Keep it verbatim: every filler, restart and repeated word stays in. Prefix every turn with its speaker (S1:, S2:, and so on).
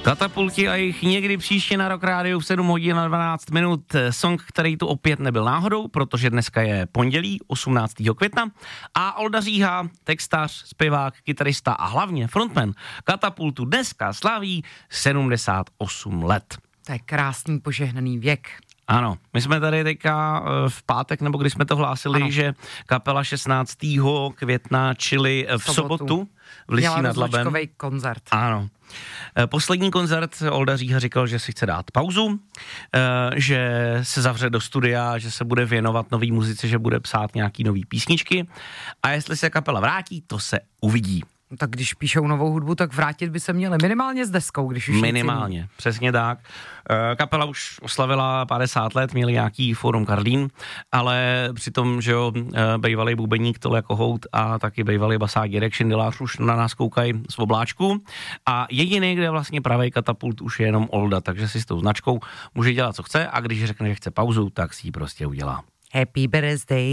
S1: Katapulti a jich někdy příště na Rock Rádiu v sedm hodin a dvanáct minut. Song, který tu opět nebyl náhodou, protože dneska je pondělí, osmnáctého května. A Olda Říha, textař, zpěvák, kytarista a hlavně frontman Katapultu dneska slaví sedmdesát osm let.
S2: To je krásný požehnaný věk.
S1: Ano, my jsme tady teďka v pátek, nebo když jsme to hlásili, ano. že kapela šestnáctého května, čili v sobotu, sobotu v Lisí nad Labem.
S2: koncert.
S1: Ano. Poslední koncert Olda Říha říkal, že si chce dát pauzu, že se zavře do studia, že se bude věnovat nový muzice, že bude psát nějaký nový písničky a jestli se kapela vrátí, to se uvidí.
S2: Tak když píšou novou hudbu, tak vrátit by se měli minimálně s deskou, když už
S1: minimálně, nic přesně tak. Kapela už oslavila padesát let, měli nějaký Fórum Karlín, ale přitom, že jo, bejvalý bubeník Tole Kohout a taky bejvalý basák Jirek Šindelář už na nás koukají z obláčku a jediný, kde vlastně pravej Katapult už je jenom Olda, takže si s tou značkou může dělat, co chce a když řekne, že chce pauzu, tak si ji prostě udělá.
S2: Happy birthday